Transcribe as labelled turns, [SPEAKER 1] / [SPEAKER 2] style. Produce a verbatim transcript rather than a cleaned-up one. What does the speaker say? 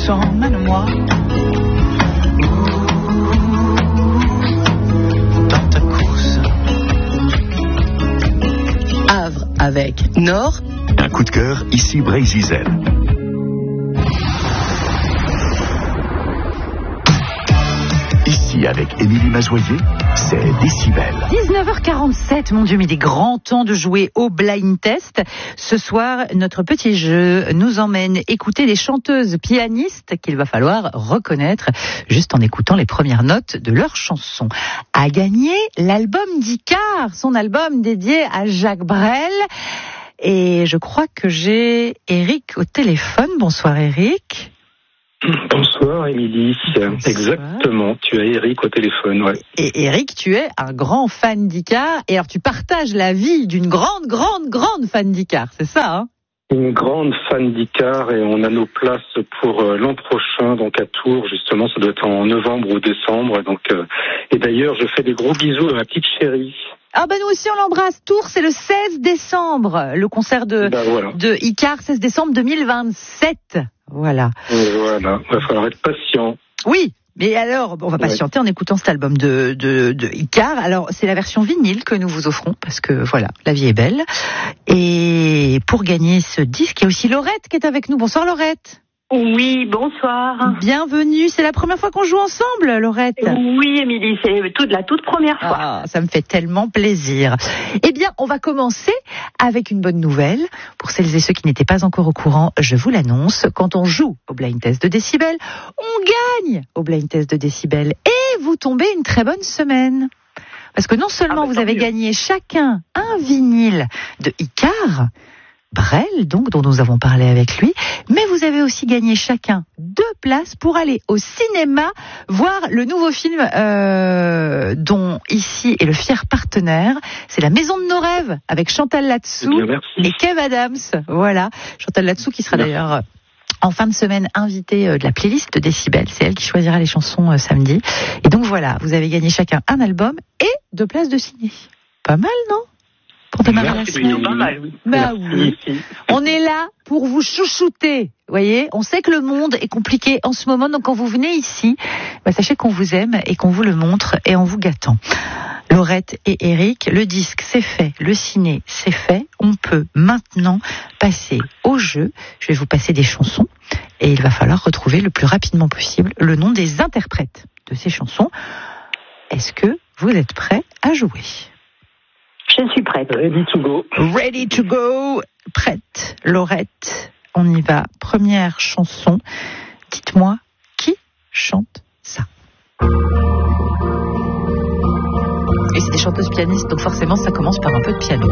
[SPEAKER 1] douce, emmène-moi. Dans ta course.
[SPEAKER 2] Havre avec Nord.
[SPEAKER 3] Un coup de cœur, ici Brésil. Ici, avec Émilie Mazoyer, c'est Décibel.
[SPEAKER 2] dix-neuf heures quarante-sept, mon Dieu, mais il est grand temps de jouer au blind test. Ce soir, notre petit jeu nous emmène écouter les chanteuses pianistes qu'il va falloir reconnaître juste en écoutant les premières notes de leurs chansons. A gagné l'album d'Icare, son album dédié à Jacques Brel. Et je crois que j'ai Eric au téléphone. Bonsoir Eric.
[SPEAKER 4] Bonsoir Émilie, exactement, tu as Eric au téléphone, ouais.
[SPEAKER 2] Et Eric, tu es un grand fan d'Icare, et alors tu partages la vie d'une grande, grande, grande fan d'Icare, c'est ça, hein?
[SPEAKER 4] Une grande fan d'Icare, et on a nos places pour euh, l'an prochain, donc à Tours, justement, ça doit être en novembre ou décembre, donc, euh, et d'ailleurs, je fais des gros bisous à ma petite chérie.
[SPEAKER 2] Ah ben nous aussi on l'embrasse. Tours, c'est le seize décembre, le concert de,
[SPEAKER 4] ben voilà.
[SPEAKER 2] de Icare, seize décembre deux mille vingt-sept. Voilà.
[SPEAKER 4] Et voilà, il va falloir être patient.
[SPEAKER 2] Oui, mais alors, on va patienter ouais. en écoutant cet album de, de, de Icare. Alors, c'est la version vinyle que nous vous offrons, parce que voilà, la vie est belle. Et pour gagner ce disque, il y a aussi Laurette qui est avec nous. Bonsoir Laurette.
[SPEAKER 5] Oui, bonsoir.
[SPEAKER 2] Bienvenue, c'est la première fois qu'on joue ensemble, Laurette.
[SPEAKER 5] Oui, Émilie, c'est toute, la toute première fois.
[SPEAKER 2] Ah, ça me fait tellement plaisir. Eh bien, on va commencer avec une bonne nouvelle. Pour celles et ceux qui n'étaient pas encore au courant, je vous l'annonce, quand on joue au blind test de Décibel, on gagne au blind test de Décibel. Et vous tombez une très bonne semaine. Parce que non seulement ah, bah, vous avez mieux. gagné chacun un vinyle de Icare, Brel, donc, dont nous avons parlé avec lui, mais vous avez aussi gagné chacun deux places pour aller au cinéma voir le nouveau film euh, dont ici est le fier partenaire. C'est La Maison de nos rêves avec Chantal Latsou et Kev Adams. Voilà, Chantal Latsou qui sera d'ailleurs euh, en fin de semaine invitée euh, de la playlist de Décibel. C'est elle qui choisira les chansons euh, samedi. Et donc voilà, vous avez gagné chacun un album et deux places de ciné. Pas mal, non ? Pour démarrer la semaine.
[SPEAKER 5] Pas mal, oui.
[SPEAKER 2] Bah oui. On est là pour vous chouchouter. Voyez, on sait que le monde est compliqué en ce moment, donc quand vous venez ici, bah, sachez qu'on vous aime et qu'on vous le montre et en vous gâtant. Laurette et Eric, le disque c'est fait, le ciné c'est fait. On peut maintenant passer au jeu. Je vais vous passer des chansons et il va falloir retrouver le plus rapidement possible le nom des interprètes de ces chansons. Est-ce que vous êtes prêts à jouer ?
[SPEAKER 5] Je suis prête.
[SPEAKER 4] Ready to go.
[SPEAKER 2] Ready to go. Prête. Laurette, on y va. Première chanson. Dites-moi qui chante ça. Et c'est des chanteuses pianistes, donc forcément ça commence par un peu de piano.